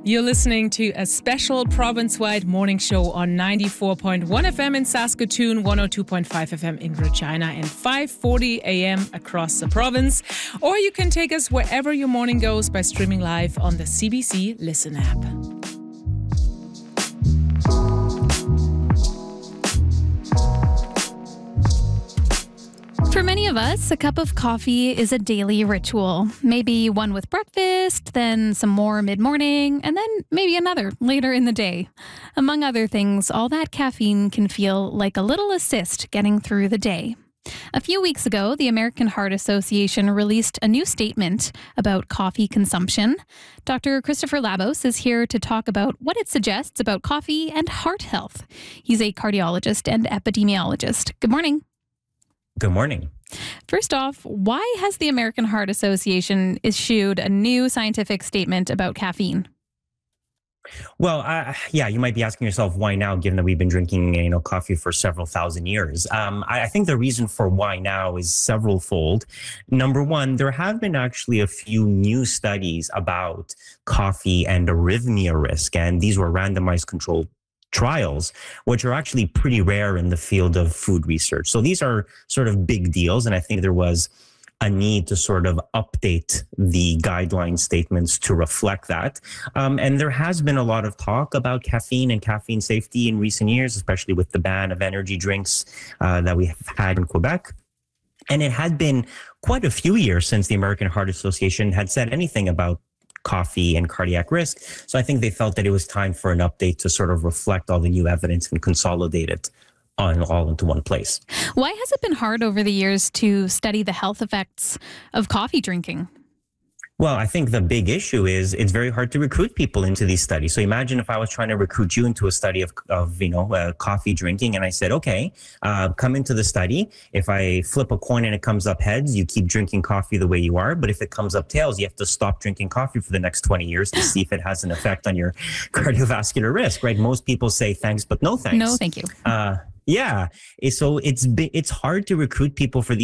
You're listening to a special province-wide morning show on 94.1 FM in Saskatoon, 102.5 FM in Regina, and 5:40 a.m. across the province. Or you can take us wherever your morning goes by streaming live on the CBC Listen app. For many of us, a cup of coffee is a daily ritual. Maybe one with breakfast, then some more mid-morning, and then maybe another later in the day. Among other things, all that caffeine can feel like a little assist getting through the day. A few weeks ago, the American Heart Association released a new statement about coffee consumption. Dr. Christopher Labos is here to talk about what it suggests about coffee and heart health. He's a cardiologist and epidemiologist. Good morning. Good morning. First off, why has the American Heart Association issued a new scientific statement about caffeine? Well, you might be asking yourself why now, given that we've been drinking, coffee for several thousand years. I think the reason for why now is several-fold. Number one, there have been actually a few new studies about coffee and arrhythmia risk, and these were randomized controlled trials, which are actually pretty rare in the field of food research. So these are sort of big deals. And I think there was a need to sort of update the guideline statements to reflect that. And there has been a lot of talk about caffeine and caffeine safety in recent years, especially with the ban of energy drinks that we have had in Quebec. And it had been quite a few years since the American Heart Association had said anything about coffee and cardiac risk. So I think they felt that it was time for an update to sort of reflect all the new evidence and consolidate it all into one place. Why has it been hard over the years to study the health effects of coffee drinking? Well, I think the big issue is it's very hard to recruit people into these studies. So imagine if I was trying to recruit you into a study of coffee drinking, and I said, okay, come into the study. If I flip a coin and it comes up heads, you keep drinking coffee the way you are. But if it comes up tails, you have to stop drinking coffee for the next 20 years to see if it has an effect on your cardiovascular risk, right? Most people say thanks, but no thanks. No, thank you. So it's hard to recruit people for these